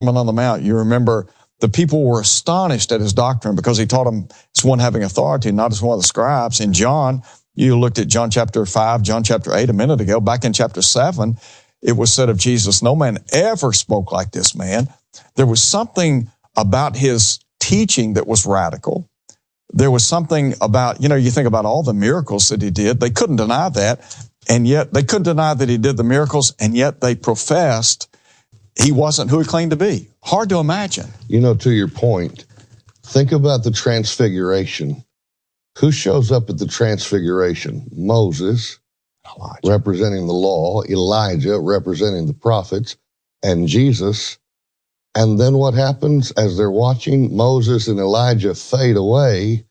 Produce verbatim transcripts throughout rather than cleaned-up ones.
Sermon on the Mount, you remember the people were astonished at his doctrine because he taught them as one having authority, not as one of the scribes. In John, you looked at John chapter five, John chapter eight a minute ago. Back in chapter seven, it was said of Jesus, no man ever spoke like this man. There was something about his teaching that was radical. There was something about, you know, you think about all the miracles that he did. They couldn't deny that. And yet they couldn't deny that he did the miracles. And yet they professed he wasn't who he claimed to be. Hard to imagine. You know, to your point, think about the transfiguration. Who shows up at the transfiguration? Moses, Elijah, representing the law, Elijah, representing the prophets, and Jesus. And then what happens as they're watching Moses and Elijah fade away?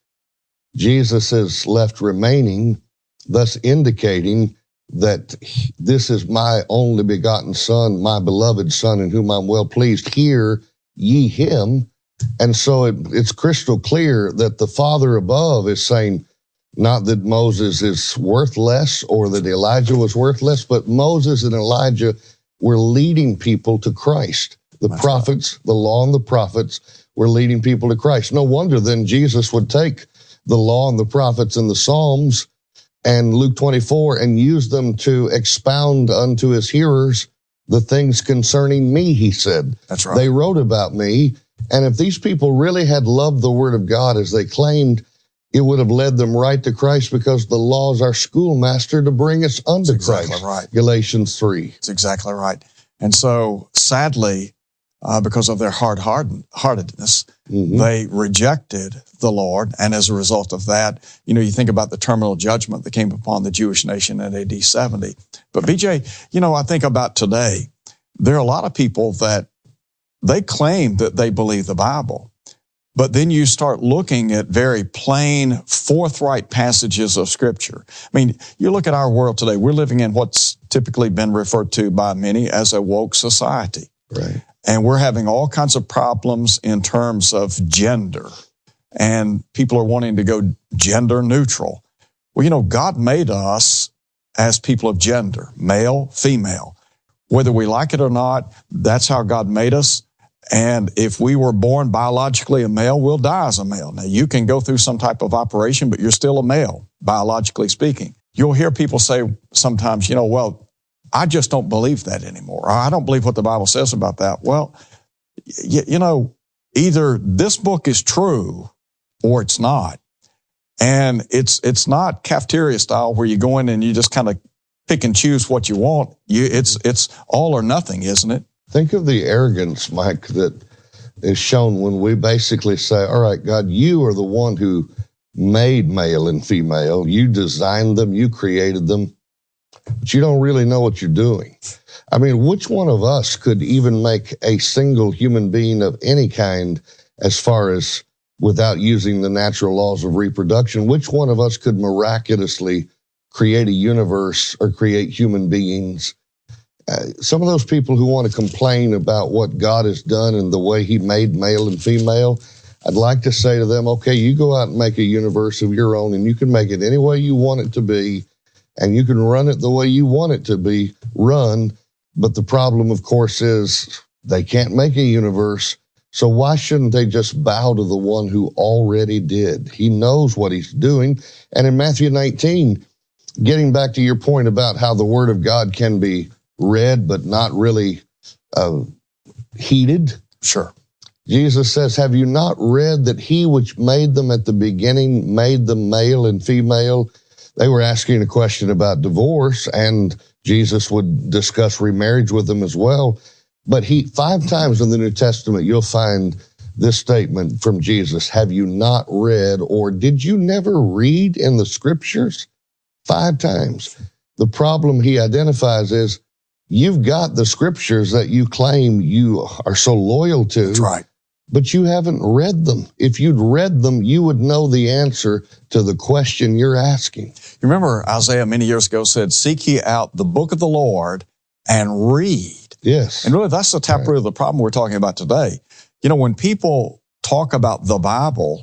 Jesus is left remaining, thus indicating that this is my only begotten Son, my beloved Son, in whom I'm well pleased. Hear ye him. And so it, it's crystal clear that the Father above is saying, not that Moses is worthless or that Elijah was worthless, but Moses and Elijah were leading people to Christ. The That's prophets, right. the law and the prophets were leading people to Christ. No wonder then Jesus would take the law and the prophets and the Psalms and Luke twenty-four and use them to expound unto his hearers the things concerning me, he said. That's right. They wrote about me. And if these people really had loved the word of God as they claimed, it would have led them right to Christ, because the law is our schoolmaster to bring us unto That's exactly Christ. Right. Galatians three. That's exactly right. And so sadly, uh, because of their hard-heartedness, mm-hmm. they rejected the Lord. And as a result of that, you know, you think about the terminal judgment that came upon the Jewish nation in A D seventy. But B J, you know, I think about today, there are a lot of people that they claim that they believe the Bible, but then you start looking at very plain, forthright passages of Scripture. I mean, you look at our world today, we're living in what's typically been referred to by many as a woke society. Right. And we're having all kinds of problems in terms of gender. And people are wanting to go gender neutral. Well, you know, God made us as people of gender, male, female. Whether we like it or not, that's how God made us. And if we were born biologically a male, we'll die as a male. Now, you can go through some type of operation, but you're still a male, biologically speaking. You'll hear people say sometimes, you know, well, I just don't believe that anymore. Or I don't believe what the Bible says about that. Well, you, you know, either this book is true or it's not. And it's it's not cafeteria style where you go in and you just kind of pick and choose what you want. You, it's it's all or nothing, isn't it? Think of the arrogance, Mike, that is shown when we basically say, all right, God, you are the one who made male and female. You designed them. You created them. But you don't really know what you're doing. I mean, which one of us could even make a single human being of any kind as far as without using the natural laws of reproduction? Which one of us could miraculously create a universe or create human beings? Uh, some of those people who want to complain about what God has done and the way he made male and female, I'd like to say to them, okay, you go out and make a universe of your own, and you can make it any way you want it to be, and you can run it the way you want it to be run. But the problem, of course, is they can't make a universe. So why shouldn't they just bow to the one who already did? He knows what he's doing. And in Matthew nineteen, getting back to your point about how the word of God can be read but not really uh, heeded. Sure. Jesus says, have you not read that he which made them at the beginning made them male and female? They were asking a question about divorce, and Jesus would discuss remarriage with them as well. But he, five times in the New Testament, you'll find this statement from Jesus, have you not read, or did you never read in the scriptures? Five times. The problem he identifies is, you've got the scriptures that you claim you are so loyal to. That's right. But you haven't read them. If you'd read them, you would know the answer to the question you're asking. You remember Isaiah many years ago said, seek ye out the book of the Lord and read. Yes. And really, that's the taproot right. of the problem we're talking about today. You know, when people talk about the Bible,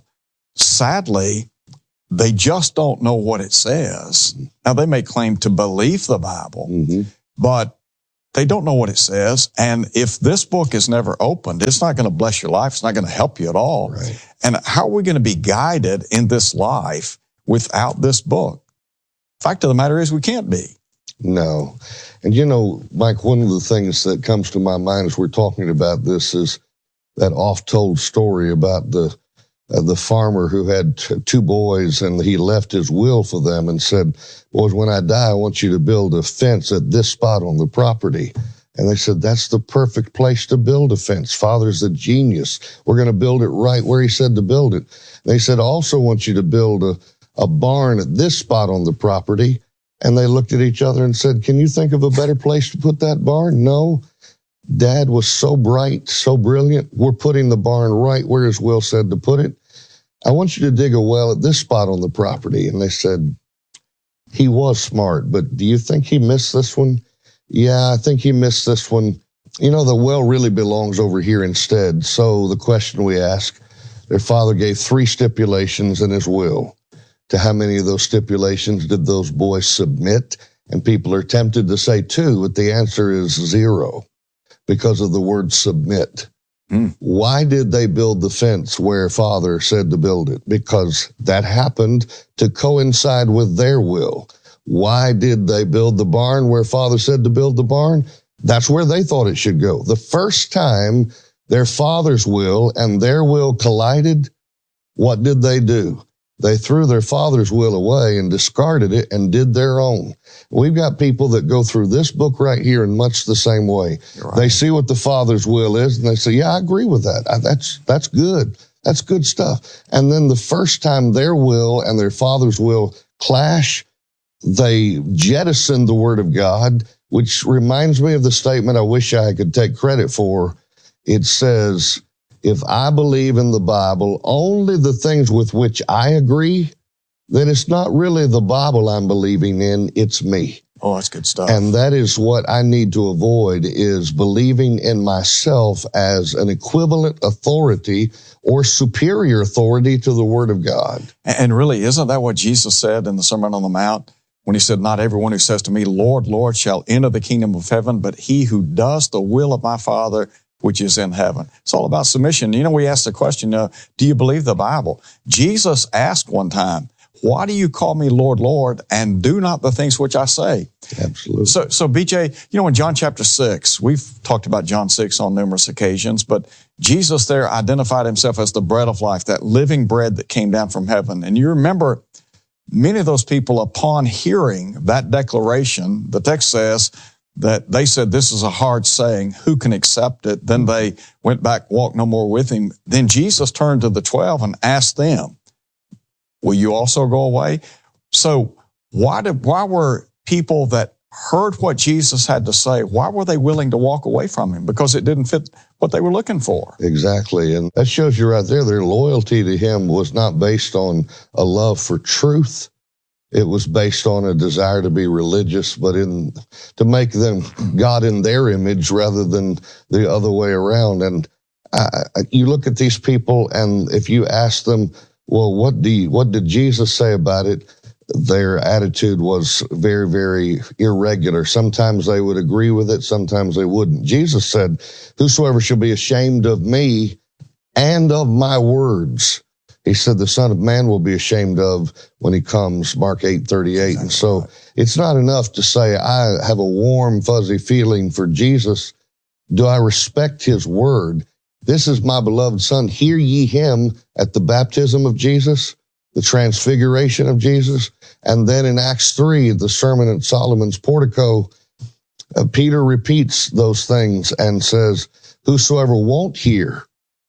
sadly, they just don't know what it says. Mm-hmm. Now, they may claim to believe the Bible, mm-hmm. but they don't know what it says. And if this book is never opened, it's not going to bless your life. It's not going to help you at all. Right. And how are we going to be guided in this life without this book? Fact of the matter is we can't be. No. And you know, Mike, one of the things that comes to my mind as we're talking about this is that oft-told story about the uh, the farmer who had t- two boys, and he left his will for them and said, boys, when I die, I want you to build a fence at this spot on the property. And they said, that's the perfect place to build a fence. Father's a genius. We're going to build it right where he said to build it. They said, I also want you to build a, a barn at this spot on the property. And they looked at each other and said, can you think of a better place to put that barn? No. Dad was so bright, so brilliant. We're putting the barn right where his will said to put it. I want you to dig a well at this spot on the property. And they said, he was smart, but do you think he missed this one? Yeah, I think he missed this one. You know, the well really belongs over here instead. So the question we ask, their father gave three stipulations in his will. To how many of those stipulations did those boys submit? And people are tempted to say two, but the answer is zero because of the word submit. Mm. Why did they build the fence where Father said to build it? Because that happened to coincide with their will. Why did they build the barn where Father said to build the barn? That's where they thought it should go. The first time their father's will and their will collided, what did they do? They threw their father's will away and discarded it and did their own. We've got people that go through this book right here in much the same way. Right. They see what the Father's will is and they say, yeah, I agree with that. I, that's, that's good. That's good stuff. And then the first time their will and their Father's will clash, they jettison the Word of God, which reminds me of the statement I wish I could take credit for. It says, if I believe in the Bible only the things with which I agree, then it's not really the Bible I'm believing in, it's me. Oh, that's good stuff. And that is what I need to avoid, is believing in myself as an equivalent authority or superior authority to the Word of God. And really, isn't that what Jesus said in the Sermon on the Mount? When he said, not everyone who says to me, Lord, Lord, shall enter the kingdom of heaven, but he who does the will of my Father which is in heaven. It's all about submission. You know, we asked the question, uh, do you believe the Bible? Jesus asked one time, why do you call me Lord, Lord, and do not the things which I say? Absolutely. So, so B J, you know, in John chapter six, we've talked about John six on numerous occasions, but Jesus there identified himself as the bread of life, that living bread that came down from heaven. And you remember many of those people, upon hearing that declaration, the text says that they said, this is a hard saying, who can accept it? Then they went back, walked no more with him. Then Jesus turned to the twelve and asked them, will you also go away? So why did, why were people that heard what Jesus had to say, why were they willing to walk away from him? Because it didn't fit what they were looking for. Exactly. And that shows you right there, their loyalty to him was not based on a love for truth. It was based on a desire to be religious, but in to make them God in their image rather than the other way around. And I, you look at these people, and if you ask them, well, what do you, what did Jesus say about it? Their attitude was very, very irregular. Sometimes they would agree with it, sometimes they wouldn't. Jesus said, whosoever shall be ashamed of me and of my words, he said, the Son of Man will be ashamed of when he comes, Mark eight thirty-eight. Exactly. And so it's not enough to say, I have a warm, fuzzy feeling for Jesus. Do I respect his word? This is my beloved Son. Hear ye him at the baptism of Jesus, the transfiguration of Jesus. And then in Acts three, the sermon at Solomon's portico, uh, Peter repeats those things and says, whosoever won't hear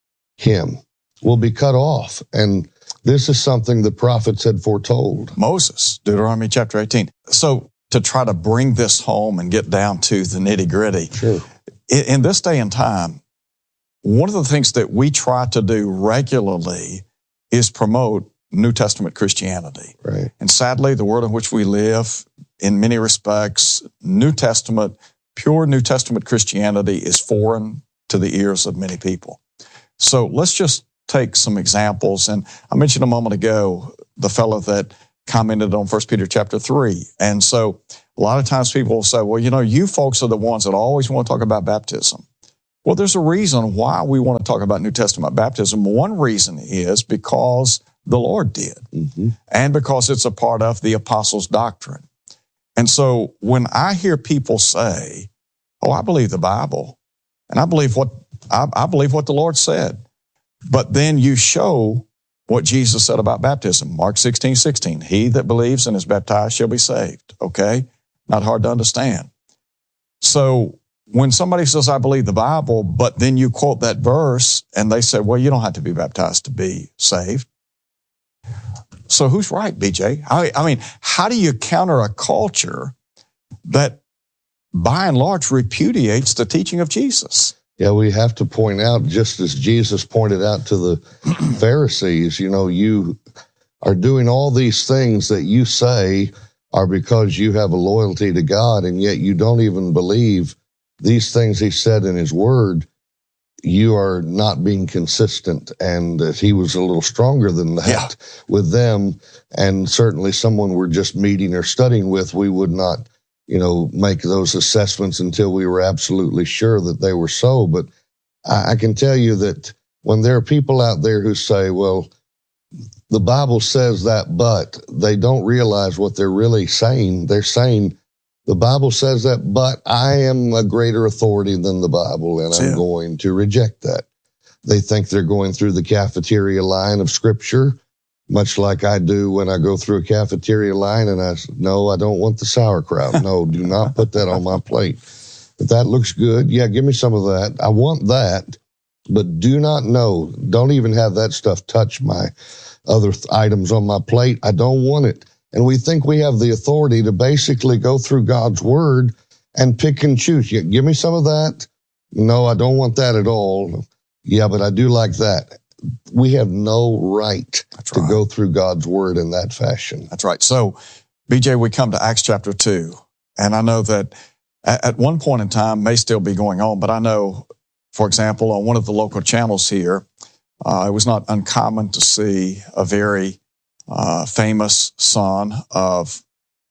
him will be cut off. And this is something the prophets had foretold. Moses, Deuteronomy chapter eighteen. So to try to bring this home and get down to the nitty gritty, sure. in, in this day and time, one of the things that we try to do regularly is promote New Testament Christianity. Right. And sadly, the world in which we live, in many respects, New Testament, pure New Testament Christianity is foreign to the ears of many people. So let's just take some examples. And I mentioned a moment ago the fellow that commented on First Peter chapter three. And so a lot of times people will say, well, you know, you folks are the ones that always want to talk about baptism. Well, there's a reason why we want to talk about New Testament baptism. One reason is because the Lord did, mm-hmm. and because it's a part of the apostles' doctrine. And so when I hear people say, oh, I believe the Bible, and I believe what I, I believe what the Lord said, but then you show what Jesus said about baptism. Mark sixteen sixteen, he that believes and is baptized shall be saved. Okay? Not hard to understand. So when somebody says, I believe the Bible, but then you quote that verse and they say, well, you don't have to be baptized to be saved. So who's right, B J? I, I mean, how do you counter a culture that by and large repudiates the teaching of Jesus? Yeah, we have to point out, just as Jesus pointed out to the Pharisees, you know, you are doing all these things that you say are because you have a loyalty to God, and yet you don't even believe these things he said in his word. You are not being consistent, and that he was a little stronger than that yeah. with them. And certainly someone we're just meeting or studying with, we would not, you know, make those assessments until we were absolutely sure that they were so. But I, I can tell you that when there are people out there who say, well, the Bible says that, but they don't realize what they're really saying. They're saying, the Bible says that, but I am a greater authority than the Bible, and I'm going to reject that. They think they're going through the cafeteria line of Scripture, much like I do when I go through a cafeteria line and I say, no, I don't want the sauerkraut. No, do not put that on my plate. But that looks good. Yeah, give me some of that. I want that, but do not know. Don't even have that stuff touch my other th- items on my plate. I don't want it. And we think we have the authority to basically go through God's word and pick and choose. Yeah, give me some of that. No, I don't want that at all. Yeah, but I do like that. We have no right That's to right. go through God's word in that fashion. That's right. So, B J, we come to Acts chapter two. And I know that at one point in time may still be going on, but I know, for example, on one of the local channels here, uh, it was not uncommon to see a very Uh, famous son of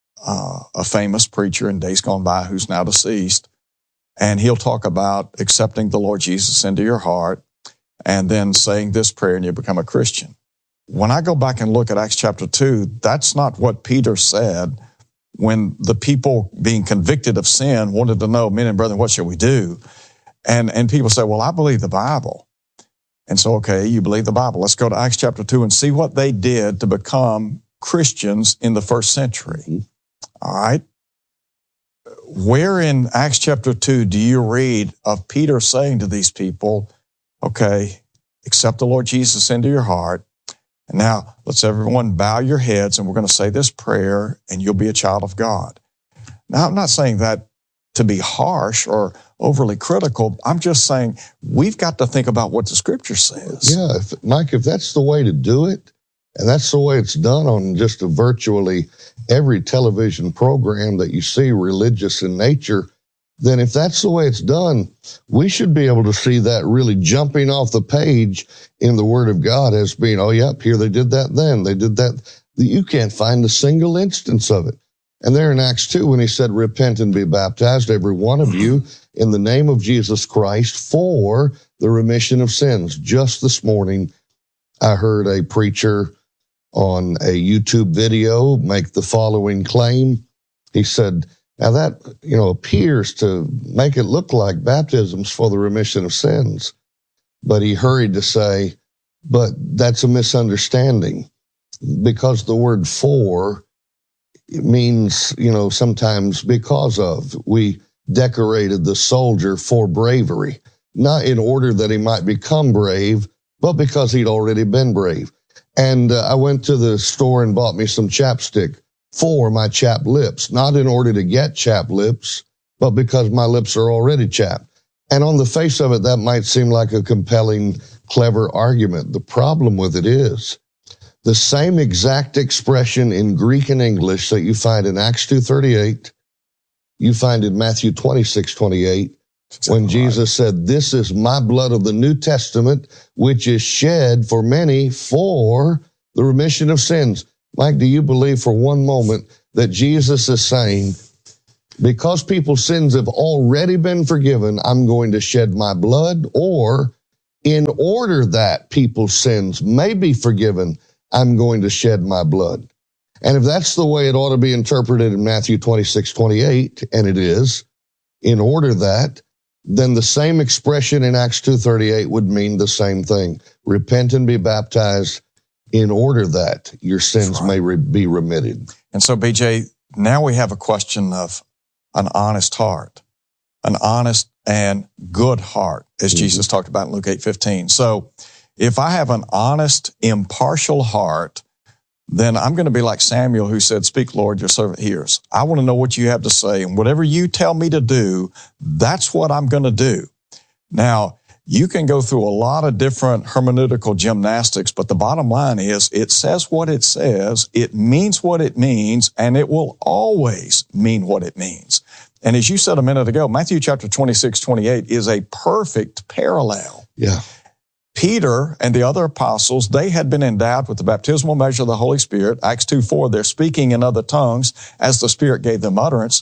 uh, a famous preacher in days gone by who's now deceased. And he'll talk about accepting the Lord Jesus into your heart and then saying this prayer and you become a Christian. When I go back and look at Acts chapter two, that's not what Peter said when the people being convicted of sin wanted to know, men and brethren, what shall we do? And, and people say, well, I believe the Bible. And so, okay, you believe the Bible. Let's go to Acts chapter two and see what they did to become Christians in the first century. Mm-hmm. All right. Where in Acts chapter two do you read of Peter saying to these people, okay, accept the Lord Jesus into your heart. And now let's everyone bow your heads and we're going to say this prayer and you'll be a child of God. Now, I'm not saying that to be harsh or overly critical. I'm just saying we've got to think about what the Scripture says. Yeah, if, Mike, if that's the way to do it, and that's the way it's done on just a virtually every television program that you see religious in nature, then if that's the way it's done, we should be able to see that really jumping off the page in the Word of God as being, oh, yep, here they did that then, they did that. You can't find a single instance of it. And there in Acts two, when he said, repent and be baptized, every one of you, in the name of Jesus Christ for the remission of sins. Just this morning, I heard a preacher on a YouTube video make the following claim. He said, now that, you know, appears to make it look like baptism's for the remission of sins. But he hurried to say, but that's a misunderstanding, because the word for it means, you know, sometimes because of. We decorated the soldier for bravery, not in order that he might become brave, but because he'd already been brave. And uh, I went to the store and bought me some chapstick for my chapped lips, not in order to get chapped lips, but because my lips are already chapped. And on the face of it, that might seem like a compelling, clever argument. The problem with it is, the same exact expression in Greek and English that you find in Acts two thirty-eight, you find in Matthew twenty-six twenty-eight, exactly when Jesus right. said, this is my blood of the New Testament, which is shed for many for the remission of sins. Mike, do you believe for one moment that Jesus is saying, because people's sins have already been forgiven, I'm going to shed my blood? Or in order that people's sins may be forgiven, I'm going to shed my blood? And if that's the way it ought to be interpreted in Matthew twenty-six, twenty-eight, and it is, in order that, then the same expression in Acts two thirty-eight would mean the same thing. Repent and be baptized in order that your sins right. may re- be remitted. And so, B J, now we have a question of an honest heart, an honest and good heart, as mm-hmm. Jesus talked about in Luke eight fifteen. So if I have an honest, impartial heart, then I'm going to be like Samuel, who said, speak, Lord, your servant hears. I want to know what you have to say, and whatever you tell me to do, that's what I'm going to do. Now, you can go through a lot of different hermeneutical gymnastics, but the bottom line is it says what it says, it means what it means, and it will always mean what it means. And as you said a minute ago, Matthew chapter twenty-six, twenty-eight is a perfect parallel. Yeah. Peter and the other apostles, they had been endowed with the baptismal measure of the Holy Spirit. Acts two four, they're speaking in other tongues as the Spirit gave them utterance.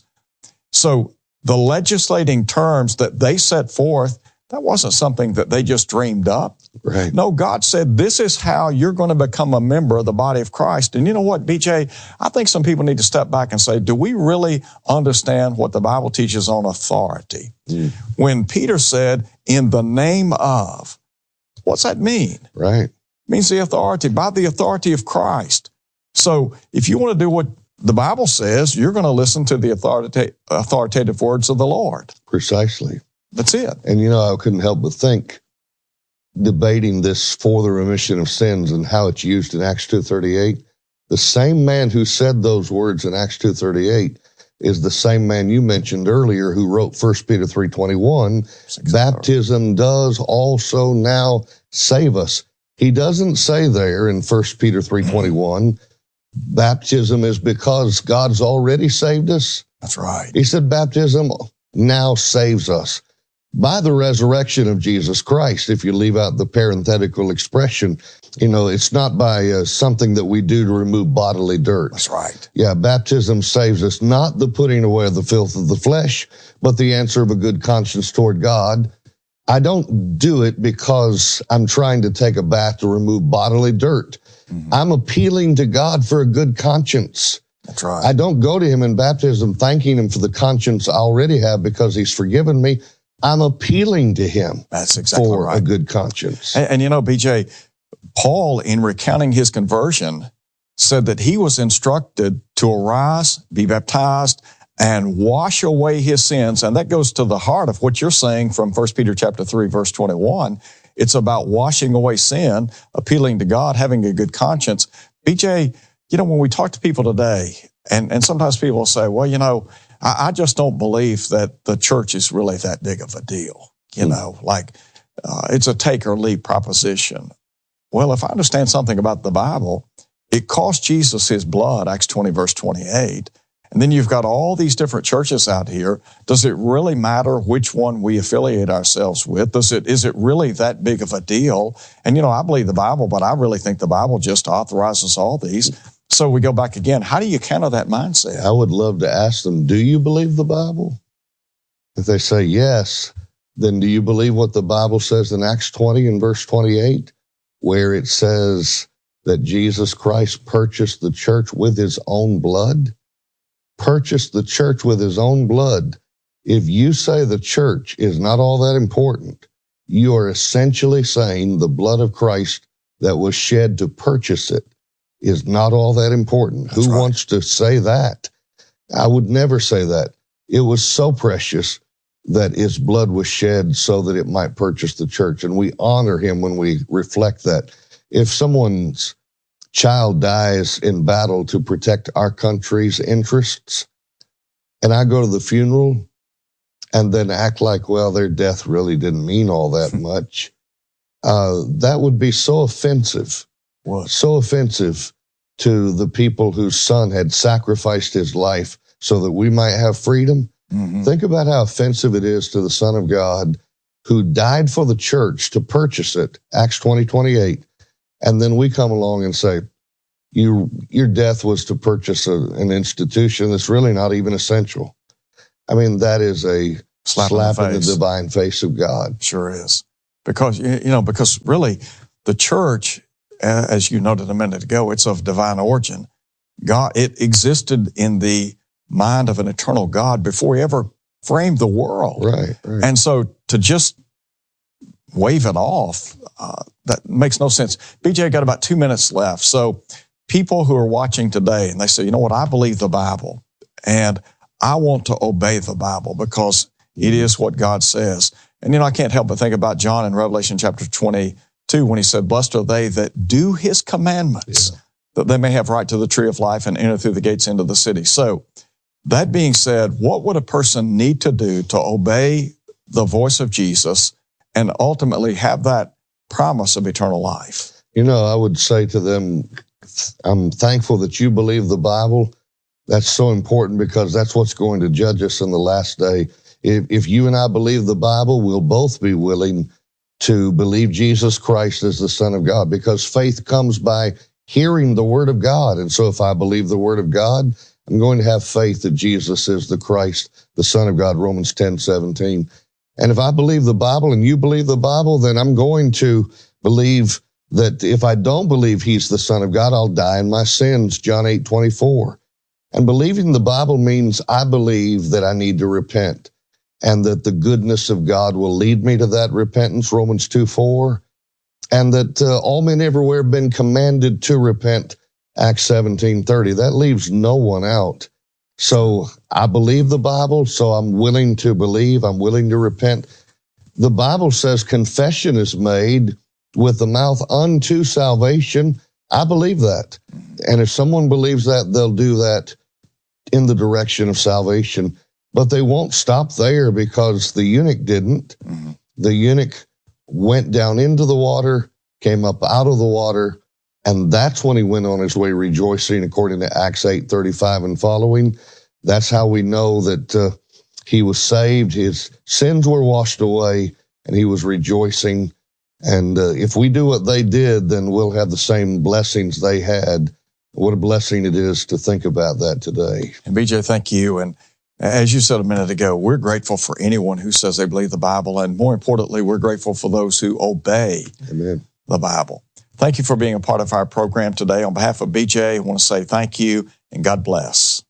So the legislating terms that they set forth, that wasn't something that they just dreamed up. Right. No, God said, this is how you're going to become a member of the body of Christ. And you know what, B J, I think some people need to step back and say, do we really understand what the Bible teaches on authority? Mm. When Peter said, in the name of, what's that mean? Right. It means the authority, by the authority of Christ. So if you want to do what the Bible says, you're going to listen to the authorita- authoritative words of the Lord. Precisely. That's it. And, you know, I couldn't help but think, debating this for the remission of sins and how it's used in Acts two thirty-eight, the same man who said those words in Acts two thirty-eight is the same man you mentioned earlier who wrote First Peter three twenty-one, baptism does also now save us. He doesn't say there in First Peter three twenty-one, baptism is because God's already saved us. That's right. He said baptism now saves us by the resurrection of Jesus Christ. If you leave out the parenthetical expression, you know, it's not by uh, something that we do to remove bodily dirt. That's right. Yeah, baptism saves us, not the putting away of the filth of the flesh, but the answer of a good conscience toward God. I don't do it because I'm trying to take a bath to remove bodily dirt. Mm-hmm. I'm appealing to God for a good conscience. That's right. I don't go to him in baptism thanking him for the conscience I already have because he's forgiven me. I'm appealing to him That's exactly for right. a good conscience. And, and you know, B J, Paul, in recounting his conversion, said that he was instructed to arise, be baptized, and wash away his sins. And that goes to the heart of what you're saying from First Peter chapter three, verse twenty-one. It's about washing away sin, appealing to God, having a good conscience. B J, you know, when we talk to people today, and, and sometimes people will say, well, you know, I, I just don't believe that the church is really that big of a deal. You know, like uh, it's a take or leave proposition. Well, if I understand something about the Bible, it cost Jesus his blood, Acts twenty, verse twenty-eight. And then you've got all these different churches out here. Does it really matter which one we affiliate ourselves with? Does it, is it really that big of a deal? And, you know, I believe the Bible, but I really think the Bible just authorizes all these. So we go back again. How do you counter that mindset? I would love to ask them, do you believe the Bible? If they say yes, then do you believe what the Bible says in Acts twenty and verse twenty-eight, where it says that Jesus Christ purchased the church with his own blood? Purchased the church with his own blood. If you say the church is not all that important, you are essentially saying the blood of Christ that was shed to purchase it is not all that important. That's Who right. wants to say that? I would never say that. It was so precious that his blood was shed so that it might purchase the church. And we honor him when we reflect that. If someone's child dies in battle to protect our country's interests, and I go to the funeral and then act like, well, their death really didn't mean all that much, uh, that would be so offensive. What? So offensive to the people whose son had sacrificed his life so that we might have freedom. Mm-hmm. Think about how offensive it is to the Son of God who died for the church to purchase it, Acts twenty, twenty-eight. And then we come along and say, you, your death was to purchase a, an institution that's really not even essential. I mean, that is a slap, slap in, the, in the divine face of God. Sure is. Because, you know, because really the church, as you noted a minute ago, it's of divine origin. God, it existed in the mind of an eternal God before he ever framed the world. Right, right. And so to just wave it off, uh, that makes no sense. B J, got about two minutes left. So people who are watching today and they say, you know what, I believe the Bible and I want to obey the Bible because it is what God says. And, you know, I can't help but think about John in Revelation chapter twenty-two when he said, blessed are they that do his commandments, yeah. that they may have right to the tree of life and enter through the gates into the city. So that being said, what would a person need to do to obey the voice of Jesus and ultimately have that promise of eternal life? You know, I would say to them, I'm thankful that you believe the Bible. That's so important because that's what's going to judge us in the last day. If, if you and I believe the Bible, we'll both be willing to believe Jesus Christ as the Son of God, because faith comes by hearing the Word of God. And so if I believe the Word of God, I'm going to have faith that Jesus is the Christ, the Son of God, Romans ten seventeen. And if I believe the Bible and you believe the Bible, then I'm going to believe that if I don't believe he's the Son of God, I'll die in my sins, John eight twenty-four. And believing the Bible means I believe that I need to repent and that the goodness of God will lead me to that repentance, Romans two four, and that uh, all men everywhere have been commanded to repent, Acts seventeen thirty. That leaves no one out. So I believe the Bible, so I'm willing to believe, I'm willing to repent. The Bible says confession is made with the mouth unto salvation. I believe that. And if someone believes that, they'll do that in the direction of salvation. But they won't stop there because the eunuch didn't. Mm-hmm. The eunuch went down into the water, came up out of the water, and that's when he went on his way rejoicing, according to Acts eight thirty-five and following. That's how we know that uh, he was saved. His sins were washed away, and he was rejoicing. And uh, if we do what they did, then we'll have the same blessings they had. What a blessing it is to think about that today. And B J, thank you. And as you said a minute ago, we're grateful for anyone who says they believe the Bible. And more importantly, we're grateful for those who obey Amen. The Bible. Thank you for being a part of our program today. On behalf of B J, I want to say thank you and God bless.